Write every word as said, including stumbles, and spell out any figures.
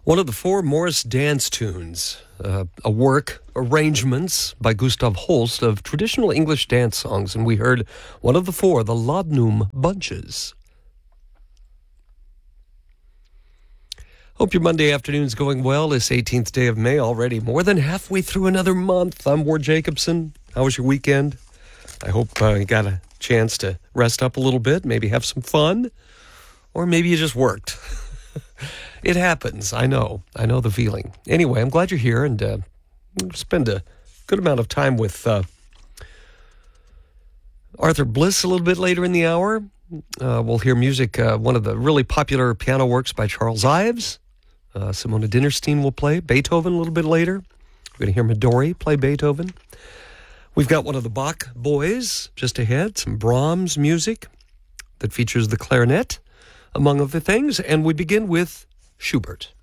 One of the four Morris dance tunes, uh, a work, arrangements by Gustav Holst of traditional English dance songs, and we heard one of the four, the Laudanum Bunches. Hope your Monday afternoon's going well. This eighteenth day of May already, more than halfway through another month. I'm Ward Jacobson. How was your weekend? I hope uh, you got a chance to rest up a little bit, maybe have some fun, or maybe you just worked. It happens. I know. I know the feeling. Anyway, I'm glad you're here, and uh, spend a good amount of time with uh, Arthur Bliss a little bit later in the hour. Uh, we'll hear music, uh, one of the really popular piano works by Charles Ives. Uh, Simona Dinnerstein will play Beethoven a little bit later. We're going to hear Midori play Beethoven. We've got one of the Bach boys just ahead, some Brahms music that features the clarinet, among other things. And we begin with Schubert.